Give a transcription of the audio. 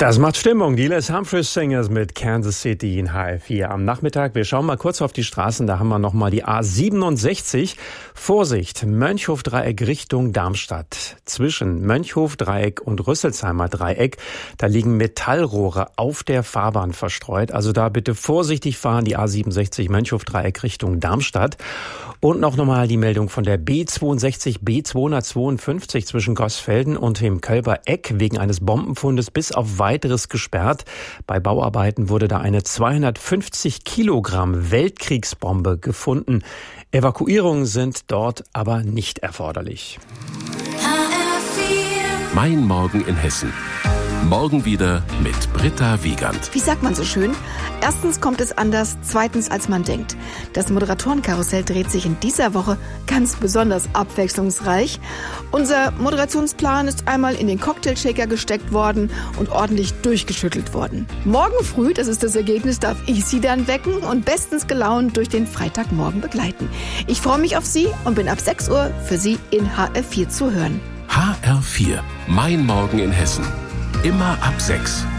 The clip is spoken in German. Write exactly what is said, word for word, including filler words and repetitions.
Das macht Stimmung. Die Les Humphreys Singers mit Kansas City in H F vier am Nachmittag. Wir schauen mal kurz auf die Straßen. Da haben wir nochmal die A siebenundsechzig. Vorsicht, Mönchhof-Dreieck Richtung Darmstadt. Zwischen Mönchhof-Dreieck und Rüsselsheimer Dreieck, da liegen Metallrohre auf der Fahrbahn verstreut. Also da bitte vorsichtig fahren, die A siebenundsechzig Mönchhof-Dreieck Richtung Darmstadt. Und noch nochmal die Meldung von der B zweiundsechzig B zweihundertzweiundfünfzig zwischen Gosfelden und dem Kölber Eck wegen eines Bombenfundes bis auf weiteres gesperrt. Bei Bauarbeiten wurde da eine zweihundertfünfzig Kilogramm Weltkriegsbombe gefunden. Evakuierungen sind dort aber nicht erforderlich. Mein Morgen in Hessen. Morgen wieder mit Britta Wiegand. Wie sagt man so schön? Erstens kommt es anders, zweitens als man denkt. Das Moderatorenkarussell dreht sich in dieser Woche ganz besonders abwechslungsreich. Unser Moderationsplan ist einmal in den Cocktailshaker gesteckt worden und ordentlich durchgeschüttelt worden. Morgen früh, das ist das Ergebnis, darf ich Sie dann wecken und bestens gelaunt durch den Freitagmorgen begleiten. Ich freue mich auf Sie und bin ab sechs Uhr für Sie in H R vier zu hören. H R vier, mein Morgen in Hessen. Immer ab sechs.